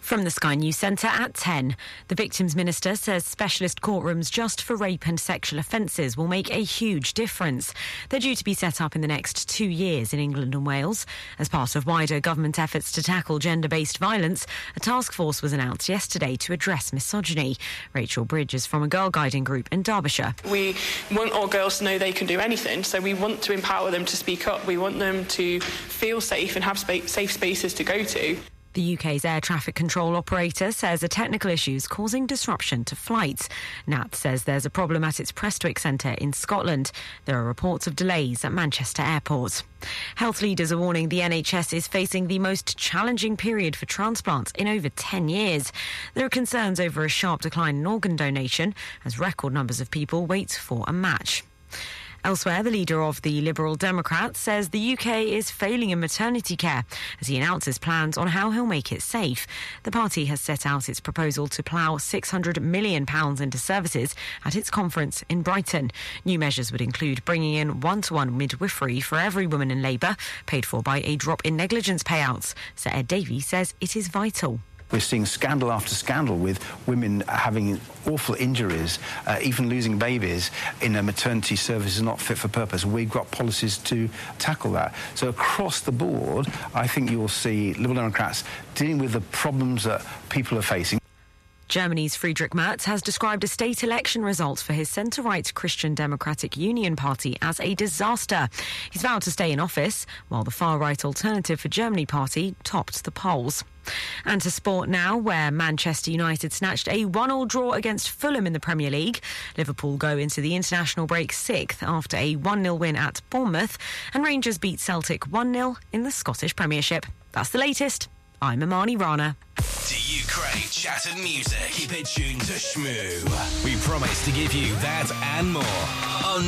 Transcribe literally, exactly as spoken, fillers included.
From the Sky News Centre at ten. The Victims Minister says specialist courtrooms just for rape and sexual offences will make a huge difference. They're due to be set up in the next two years in England and Wales. As part of wider government efforts to tackle gender-based violence, a task force was announced yesterday to address misogyny. Rachel Bridge is from a girl guiding group in Derbyshire. We want our girls to know they can do anything, so we want to empower them to speak up. We want them to feel safe and have spa- safe spaces to go to. The U K's air traffic control operator says a technical issue is causing disruption to flights. N A T says there's a problem at its Prestwick centre in Scotland. There are reports of delays at Manchester Airport. Health leaders are warning the N H S is facing the most challenging period for transplants in over ten years. There are concerns over a sharp decline in organ donation as record numbers of people wait for a match. Elsewhere, the leader of the Liberal Democrats says the U K is failing in maternity care as he announces plans on how he'll make it safe. The party has set out its proposal to plough six hundred million pounds into services at its conference in Brighton. New measures would include bringing in one-to-one midwifery for every woman in labour, paid for by a drop in negligence payouts. Sir Ed Davey says it is vital. We're seeing scandal after scandal with women having awful injuries, uh, even losing babies in a maternity service is not fit for purpose. We've got policies to tackle that. So across the board, I think you'll see Liberal Democrats dealing with the problems that people are facing. Germany's Friedrich Merz has described a state election result for his centre-right Christian Democratic Union Party as a disaster. He's vowed to stay in office, while the far-right Alternative for Germany party topped the polls. And to sport now, where Manchester United snatched a one-all draw against Fulham in the Premier League. Liverpool go into the international break sixth after a one nil win at Bournemouth, and Rangers beat Celtic one nil in the Scottish Premiership. That's the latest. I'm Imani Rana. Do you crave chattered music? Keep it tuned to Shmoo. We promise to give you that and more on